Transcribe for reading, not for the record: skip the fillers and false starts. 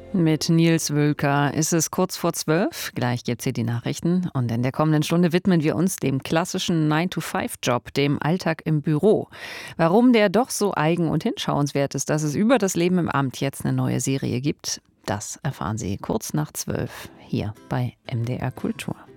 Mit Nils Wülker ist es kurz vor 12. Gleich gibt's hier die Nachrichten. Und in der kommenden Stunde widmen wir uns dem klassischen 9-to-5-Job, dem Alltag im Büro. Warum der doch so eigen- und hinschauenswert ist, dass es über das Leben im Amt jetzt eine neue Serie gibt, das erfahren Sie kurz nach 12 hier bei MDR Kultur.